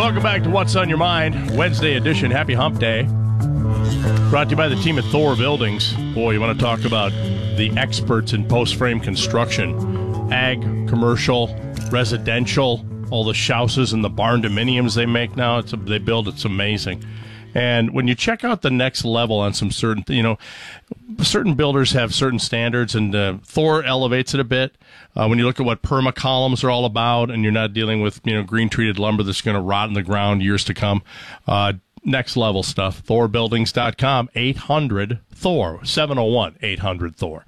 Welcome back to What's on Your Mind, Wednesday edition. Happy Hump Day. Brought to you by the team at Thor Buildings. Boy, you want to talk about the experts in post-frame construction. Ag, commercial, residential, all the houses and the barn dominiums they make now. They build, it's amazing. And when you check out the next level on some certain, certain builders have certain standards, and Thor elevates it a bit. When you look at what permacolumns are all about, and you're not dealing with, green treated lumber that's going to rot in the ground years to come. Next level stuff. ThorBuildings.com. 800-THOR. 701-800-THOR.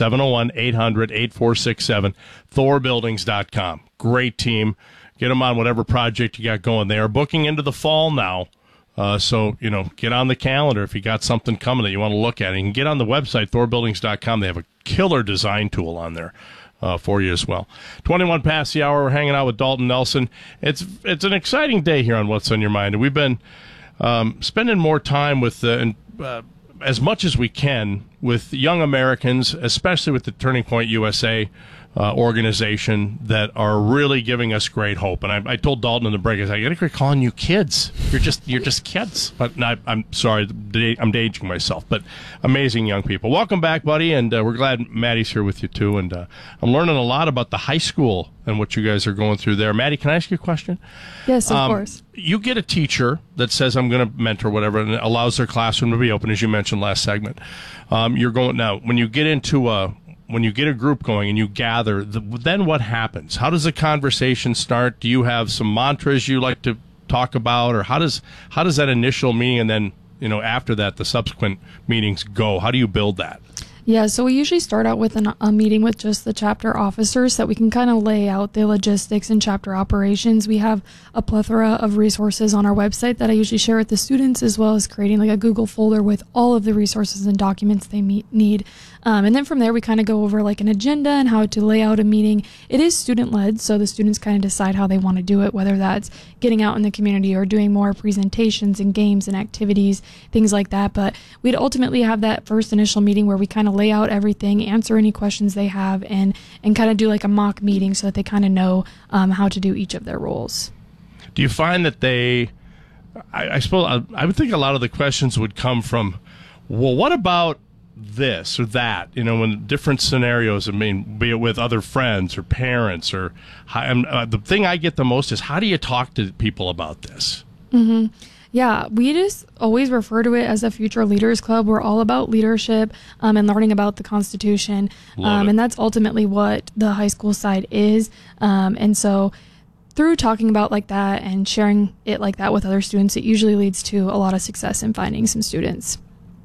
701-800-8467. ThorBuildings.com. Great team. Get them on whatever project you got going. They are booking into the fall now. So, get on the calendar if you got something coming that you want to look at. You can get on the website, ThorBuildings.com. They have a killer design tool on there for you as well. 21 past the hour. We're hanging out with Dalton Nelson. It's an exciting day here on What's on Your Mind. And we've been spending more time with, as much as we can, with young Americans, especially with the Turning Point USA organization, that are really giving us great hope. And I told Dalton in the break, I said, I gotta quit calling you kids. You're just kids. But I'm sorry, I'm aging myself. But amazing young people. Welcome back, buddy. And we're glad Maddie's here with you too. And I'm learning a lot about the high school and what you guys are going through there. Maddie, can I ask you a question? Yes, of course. You get a teacher that says, I'm going to mentor whatever, and allows their classroom to be open, as you mentioned last segment. You're going now, when you get a group going and you gather, then what happens? How does the conversation start? Do you have some mantras you like to talk about, or how does that initial meeting and then, after that, the subsequent meetings go? How do you build that? Yeah, so we usually start out with a meeting with just the chapter officers so that we can kind of lay out the logistics and chapter operations. We have a plethora of resources on our website that I usually share with the students, as well as creating like a Google folder with all of the resources and documents they need. And then from there, we kind of go over like an agenda and how to lay out a meeting. It is student-led, so the students kind of decide how they want to do it, whether that's getting out in the community or doing more presentations and games and activities, things like that. But we'd ultimately have that first initial meeting where we kind of lay out everything, answer any questions they have, and kind of do like a mock meeting so that they kind of know how to do each of their roles. Do you find that I suppose I would think a lot of the questions would come from, well, what about this or that, in different scenarios, be it with other friends or parents, or the thing I get the most is, how do you talk to people about this? Mm-hmm. Yeah, we just always refer to it as a Future Leaders Club. We're all about leadership and learning about the Constitution. And that's ultimately what the high school side is. And so through talking about like that and sharing it like that with other students, it usually leads to a lot of success in finding some students.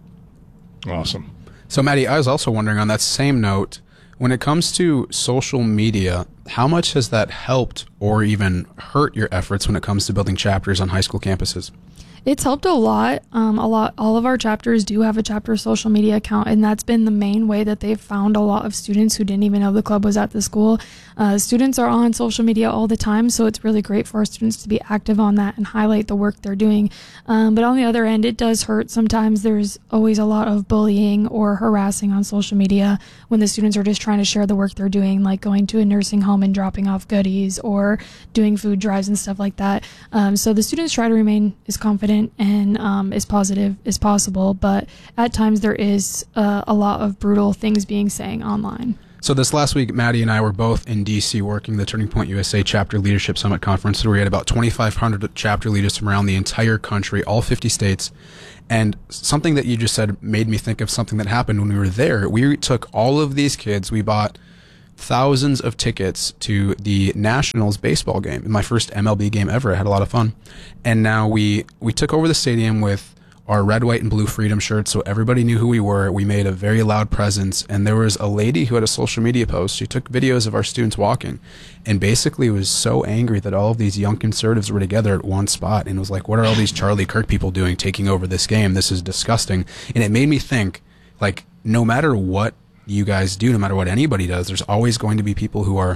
Awesome. So, Maddie, I was also wondering, on that same note, when it comes to social media, how much has that helped or even hurt your efforts when it comes to building chapters on high school campuses? It's helped a lot. All of our chapters do have a chapter social media account, and that's been the main way that they've found a lot of students who didn't even know the club was at the school. Students are on social media all the time, so it's really great for our students to be active on that and highlight the work they're doing. But on the other end, it does hurt. Sometimes there's always a lot of bullying or harassing on social media when the students are just trying to share the work they're doing, like going to a nursing home and dropping off goodies or doing food drives and stuff like that. So the students try to remain as confident and as positive as possible, but at times there is a lot of brutal things being said online. So this last week, Maddie and I were both in D.C. working the Turning Point USA Chapter Leadership Summit Conference, where we had about 2,500 chapter leaders from around the entire country, all 50 states. And something that you just said made me think of something that happened when we were there. We took all of these kids, we bought thousands of tickets to the Nationals baseball game, my first MLB game ever. I had a lot of fun. And now we took over the stadium with our red, white, and blue Freedom shirts, so everybody knew who we were. We made a very loud presence, and there was a lady who had a social media post. She took videos of our students walking and basically was so angry that all of these young conservatives were together at one spot, and was like, what are all these Charlie Kirk people doing taking over this game? This is disgusting. And it made me think, like, no matter what you guys do, no matter what anybody does, there's always going to be people who are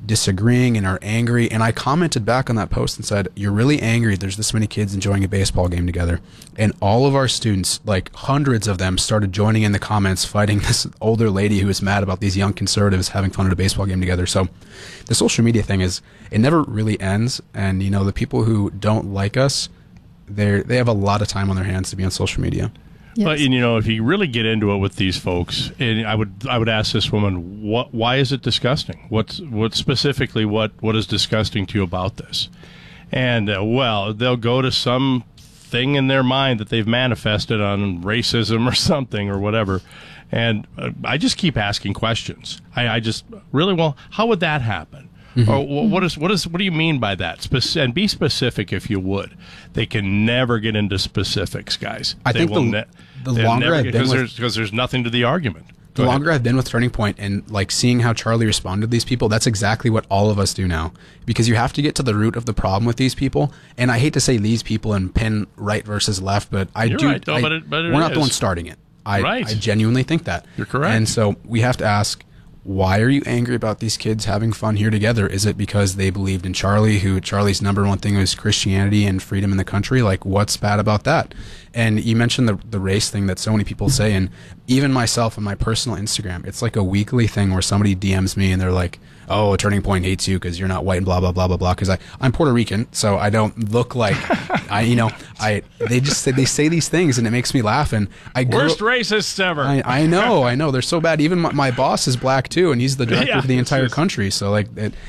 disagreeing and are angry. And I commented back on that post and said, you're really angry there's this many kids enjoying a baseball game together. And all of our students, like hundreds of them, started joining in the comments, fighting this older lady who was mad about these young conservatives having fun at a baseball game together. So the social media thing it never really ends. And, you know, the people who don't like us, they have a lot of time on their hands to be on social media. Yes. But, you know, if you really get into it with these folks, and I would ask this woman, why is it disgusting? What specifically, what is disgusting to you about this? And, well, they'll go to some thing in their mind that they've manifested on racism or something or whatever. And I just keep asking questions. I just really, well, how would that happen? Mm-hmm. Or what do you mean by that? And be specific if you would. They can never get into specifics, guys. I think the longer I've been because there's nothing to the argument. The longer I've been with Turning Point and like seeing how Charlie responded to these people, that's exactly what all of us do now. Because you have to get to the root of the problem with these people. And I hate to say these people and pin right versus left, but You're right, though, but we're not the ones starting it. I genuinely think that. You're correct. And so we have to ask, why are you angry about these kids having fun here together? Is it because they believed in Charlie's number one thing was Christianity and freedom in the country? Like, what's bad about that? And you mentioned the race thing that so many people say, and even myself on my personal Instagram, it's like a weekly thing where somebody DMs me and they're like, oh, Turning Point hates you because you're not white and blah, blah, blah, blah, blah. Because I'm Puerto Rican, so I don't look like, they say these things and it makes me laugh. And worst racists ever. I know. They're so bad. Even my boss is black too, and he's the director of the entire country. So like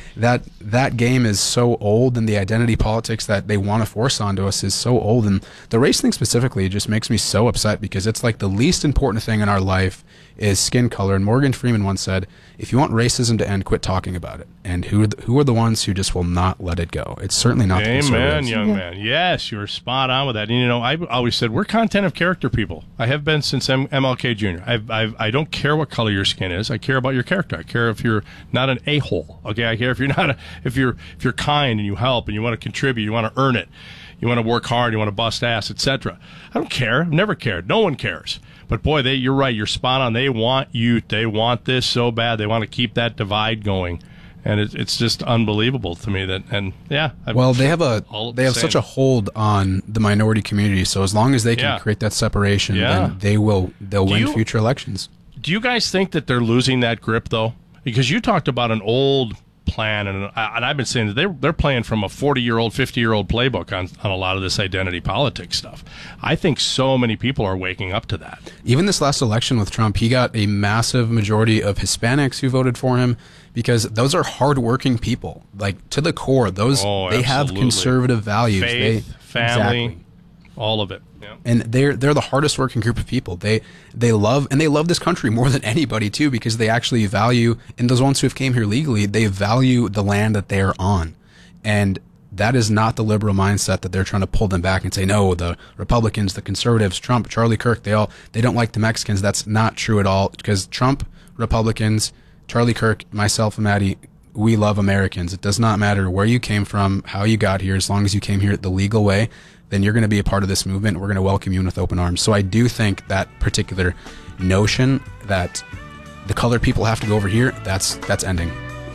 that game is so old, and the identity politics that they want to force onto us is so old. And the race thing specifically just makes me so upset because it's like the least important thing in our life is skin color. And Morgan Freeman once said, if you want racism to end, quit talking about it. And who are the ones who just will not let it go? It's certainly not the conservatives. Amen, young man. Yes, you're spot on with that. And, you know, I've always said we're content of character people. I have been since MLK Jr. I don't care what color your skin is. I care about your character. I care if you're not an a-hole. Okay, I care if you're not if you're kind and you help and you want to contribute, you want to earn it, you want to work hard, you want to bust ass, etc. I don't care. I've never cared. No one cares. But boy, you're right. You're spot on. They want this so bad. They want to keep that divide going, and it's just unbelievable to me that. And yeah, they have such a hold on the minority community. So as long as they can create that separation, then they'll win future elections. Do you guys think that they're losing that grip though? Because you talked about an old plan, and I've been saying that they're playing from a 40-year-old, 50-year-old playbook on a lot of this identity politics stuff. I think so many people are waking up to that. Even this last election with Trump, he got a massive majority of Hispanics who voted for him because those are hardworking people. Like, to the core, they have conservative values. Faith, family, all of it. Yeah. And they're the hardest working group of people. They love this country more than anybody too, because they actually value, and those ones who have came here legally, they value the land that they're on. And that is not the liberal mindset that they're trying to pull them back and say, no, the Republicans, the conservatives, Trump, Charlie Kirk, they don't like the Mexicans. That's not true at all, because Trump, Republicans, Charlie Kirk, myself, and Maddie, we love Americans. It does not matter where you came from, how you got here, as long as you came here the legal way, then you're going to be a part of this movement. We're going to welcome you with open arms. So I do think that particular notion that the colored people have to go over here, that's ending.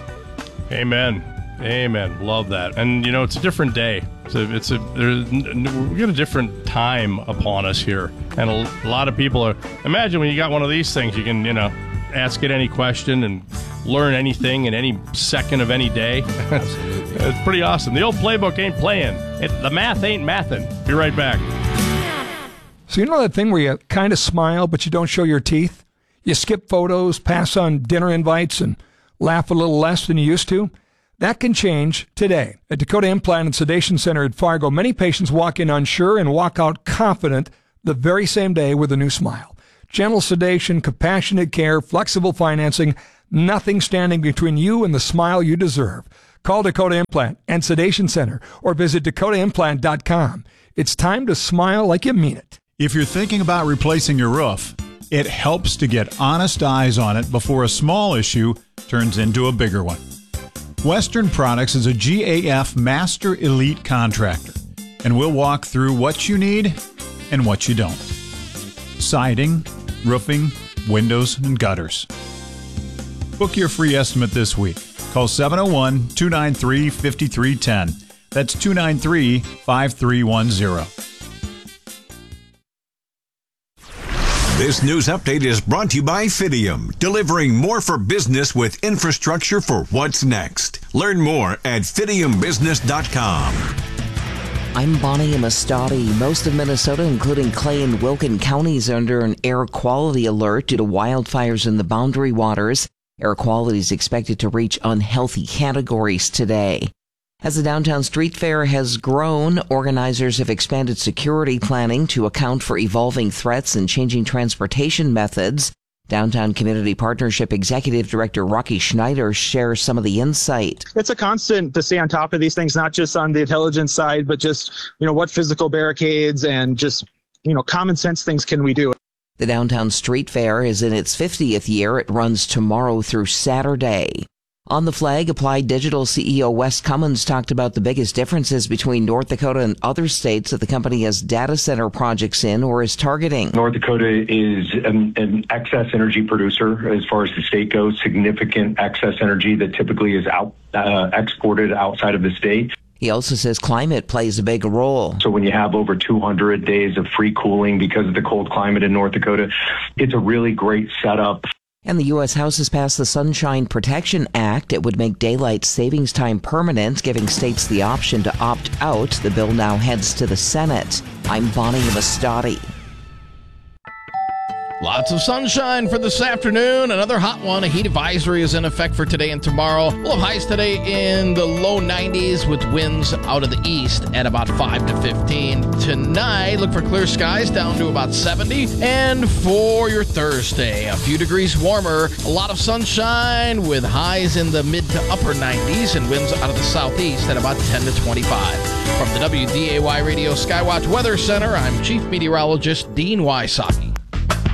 Amen. Love that. And, you know, it's a different day. We get a different time upon us here. And a lot of people imagine when you got one of these things, you can, you know, ask it any question and learn anything in any second of any day. Absolutely. It's pretty awesome. The old playbook ain't playing. The math ain't mathin'. Be right back. So you know that thing where you kind of smile, but you don't show your teeth? You skip photos, pass on dinner invites, and laugh a little less than you used to? That can change today. At Dakota Implant and Sedation Center at Fargo, many patients walk in unsure and walk out confident the very same day with a new smile. Gentle sedation, compassionate care, flexible financing, nothing standing between you and the smile you deserve. Call Dakota Implant and Sedation Center or visit dakotaimplant.com. It's time to smile like you mean it. If you're thinking about replacing your roof, it helps to get honest eyes on it before a small issue turns into a bigger one. Western Products is a GAF Master Elite Contractor, and we'll walk through what you need and what you don't. Siding, roofing, windows, and gutters. Book your free estimate this week. Call 701-293-5310. That's 293-5310. This news update is brought to you by Fidium, delivering more for business with infrastructure for what's next. Learn more at fidiumbusiness.com. I'm Bonnie Amistadi. Most of Minnesota, including Clay and Wilkin counties, are under an air quality alert due to wildfires in the Boundary Waters. Air quality is expected to reach unhealthy categories today. As the downtown street fair has grown, organizers have expanded security planning to account for evolving threats and changing transportation methods. Downtown Community Partnership Executive Director Rocky Schneider shares some of the insight. It's a constant to stay on top of these things, not just on the intelligence side, but just, what physical barricades and just, common sense things can we do. The Downtown Street Fair is in its 50th year. It runs tomorrow through Saturday. On the flag, Applied Digital CEO Wes Cummins talked about the biggest differences between North Dakota and other states that the company has data center projects in or is targeting. North Dakota is an excess energy producer as far as the state goes, significant excess energy that typically is exported outside of the state. He also says climate plays a big role. So when you have over 200 days of free cooling because of the cold climate in North Dakota, it's a really great setup. And the U.S. House has passed the Sunshine Protection Act. It would make daylight savings time permanent, giving states the option to opt out. The bill now heads to the Senate. I'm Bonnie Amistadi. Lots of sunshine for this afternoon. Another hot one. A heat advisory is in effect for today and tomorrow. We'll have highs today in the low 90s with winds out of the east at about 5 to 15. Tonight, look for clear skies down to about 70. And for your Thursday, a few degrees warmer. A lot of sunshine with highs in the mid to upper 90s and winds out of the southeast at about 10 to 25. From the WDAY Radio Skywatch Weather Center, I'm Chief Meteorologist Dean Wysocki.